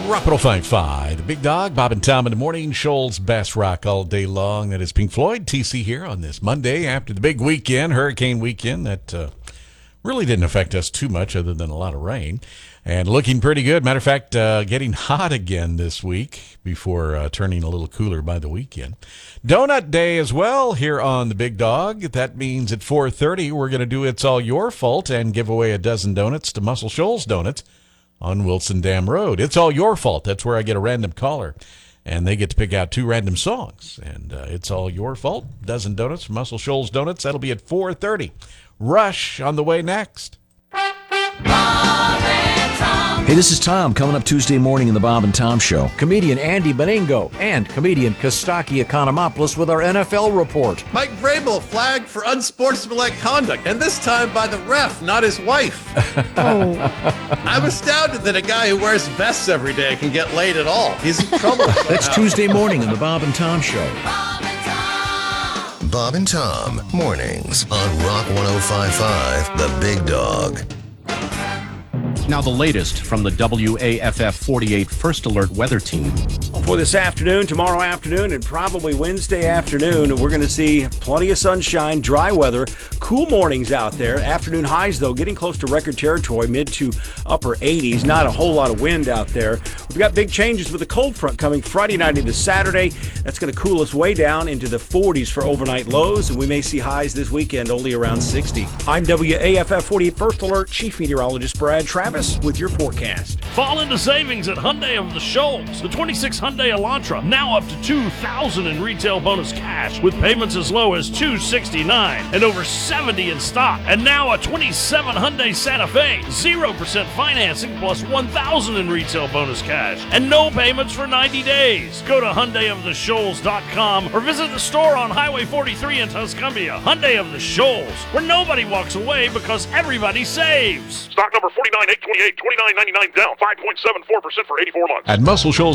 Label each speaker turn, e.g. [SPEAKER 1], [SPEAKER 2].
[SPEAKER 1] Rock 105.5, the Big Dog, Bob and Tom in the morning. Shoals Bass Rock all day long. That is Pink Floyd, TC here on this Monday after the big weekend, hurricane weekend that really didn't affect us too much other than a lot of rain. And looking pretty good. Matter of fact, getting hot again this week before turning a little cooler by the weekend. Donut Day as well here on the Big Dog. That means at 4:30 we're going to do It's All Your Fault and give away a dozen donuts to Muscle Shoals Donuts on Wilson Dam Road. It's all your fault. That's where I get a random caller, and they get to pick out two random songs. And it's all your fault. Dozen donuts from Muscle Shoals Donuts. That'll be at 4:30. Rush on the way next.
[SPEAKER 2] Hey, this is Tom coming up Tuesday morning in the Bob and Tom Show.
[SPEAKER 3] Comedian Andy Beningo and comedian Kostaki Economopoulos with our NFL report.
[SPEAKER 4] Mike Vrabel flagged for unsportsmanlike conduct, and this time by the ref, not his wife. I'm astounded that a guy who wears vests every day can get laid at all. He's in trouble.
[SPEAKER 2] That's Tuesday morning in the Bob and Tom Show.
[SPEAKER 5] Bob and Tom, mornings on Rock 105.5, The Big Dog.
[SPEAKER 6] Now the latest from the WAFF 48 First Alert Weather Team.
[SPEAKER 7] For this afternoon, tomorrow afternoon, and probably Wednesday afternoon, we're going to see plenty of sunshine, dry weather, cool mornings out there. Afternoon highs, though, getting close to record territory, mid to upper 80s. Not a whole lot of wind out there. We've got big changes with a cold front coming Friday night into Saturday. That's going to cool us way down into the 40s for overnight lows, and we may see highs this weekend only around 60. I'm WAFF 48 First Alert Chief Meteorologist Brad Travis with your forecast.
[SPEAKER 8] Fall into savings at Hyundai of the Shoals. The 26 Hyundai Elantra, now up to $2,000 in retail bonus cash with payments as low as $269 and over 70 in stock. And now a 27 Hyundai Santa Fe, 0% financing plus $1,000 in retail bonus cash and no payments for 90 days. Go to HyundaiOfTheShoals.com or visit the store on Highway 43 in Tuscumbia. Hyundai of the Shoals, where nobody walks away because everybody saves.
[SPEAKER 9] Stock number 49828, $29.99 down, 5.74% for 84 months.
[SPEAKER 1] At Muscle Shoals